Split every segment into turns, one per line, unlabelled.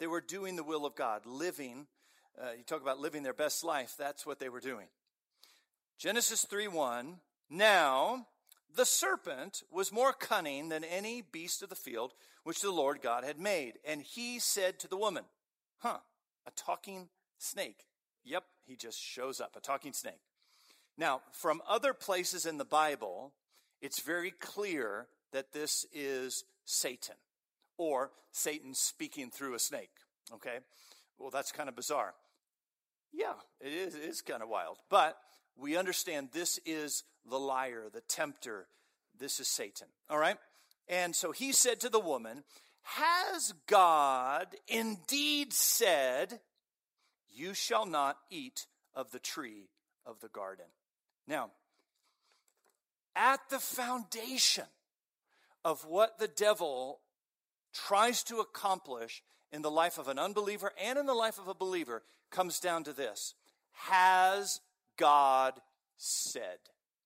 They were doing the will of God, living. You talk about living their best life. That's what they were doing. Genesis 3:1, now the serpent was more cunning than any beast of the field which the Lord God had made. And he said to the woman, a talking snake. Yep, he just shows up, a talking snake. Now, from other places in the Bible, it's very clear that this is Satan, or Satan speaking through a snake, okay? Well, that's kind of bizarre. Yeah, it is kind of wild. But we understand this is the liar, the tempter. This is Satan, all right? And so he said to the woman, has God indeed said, you shall not eat of the tree of the garden? Now, at the foundation of what the devil tries to accomplish in the life of an unbeliever and in the life of a believer comes down to this. Has God said?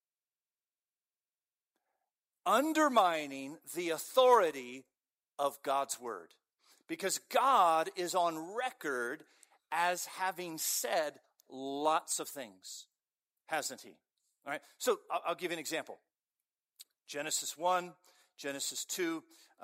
Undermining the authority of God's word. Because God is on record as having said lots of things, hasn't he? All right. So I'll give you an example. Genesis 1, Genesis 2,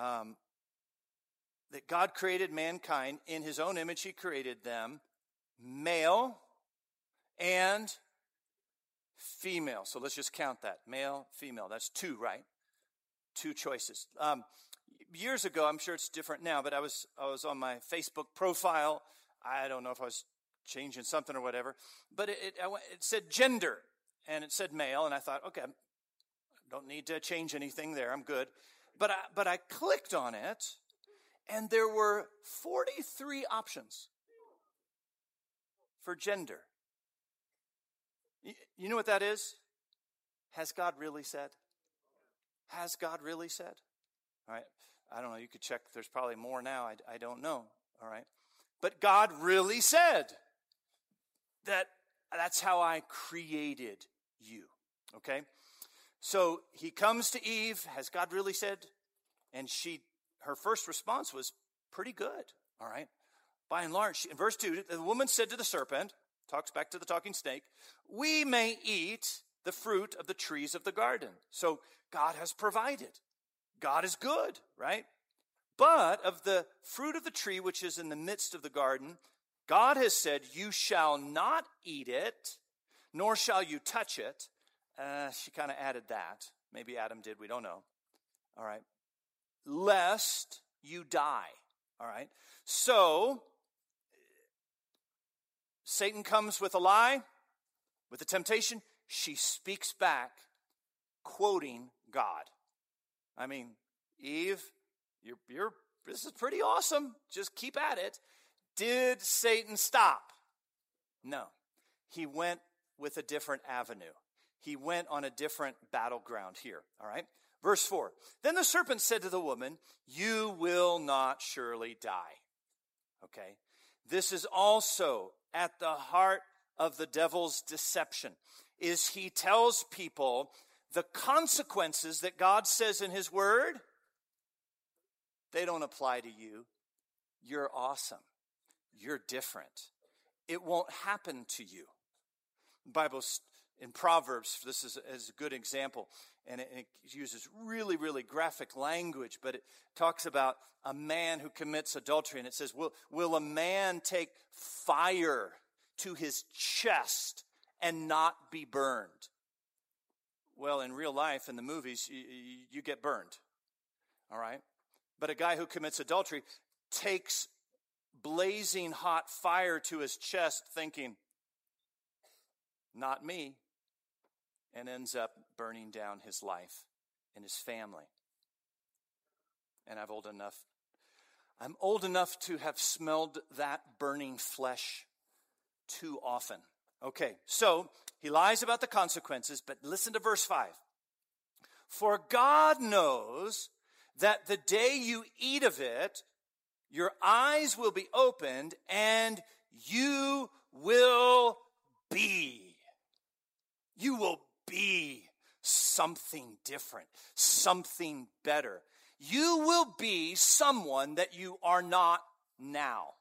that God created mankind in his own image. He created them male and female. So let's just count that. Male, female. That's two, right? Two choices. Years ago, I'm sure it's different now, but I was on my Facebook profile. I don't know if I was changing something or whatever, but it said gender, and it said male, and I thought, okay, I don't need to change anything there. I'm good. But I clicked on it, and there were 43 options for gender. You know what that is? Has God really said? Has God really said? All right. I don't know. You could check. There's probably more now. I don't know. All right. But God really said that that's how I created you. Okay. So he comes to Eve. Has God really said? And her first response was pretty good. All right. By and large, in verse 2, the woman said to the serpent, talks back to the talking snake, we may eat the fruit of the trees of the garden. So God has provided. God is good, right? But of the fruit of the tree which is in the midst of the garden, God has said, you shall not eat it, nor shall you touch it. She kind of added that. Maybe Adam did, we don't know. All right. Lest you die. All right. So Satan comes with a lie, with a temptation. She speaks back, quoting God. I mean, Eve, this is pretty awesome. Just keep at it. Did Satan stop? No. He went with a different avenue. He went on a different battleground here. All right. Verse 4. Then the serpent said to the woman, you will not surely die. Okay. This is also at the heart of the devil's deception, is he tells people the consequences that God says in his word, they don't apply to you. You're awesome. You're different. It won't happen to you. The Bible's in Proverbs, this is a good example, and it uses really, really graphic language, but it talks about a man who commits adultery, and it says, will a man take fire to his chest and not be burned? Well, in real life, in the movies, you get burned, all right? But a guy who commits adultery takes blazing hot fire to his chest thinking, not me, and ends up burning down his life and his family. And I'm old enough to have smelled that burning flesh too often. Okay, so he lies about the consequences, but listen to verse 5. For God knows that the day you eat of it, your eyes will be opened and you will be. You will be something different, something better. You will be someone that you are not now.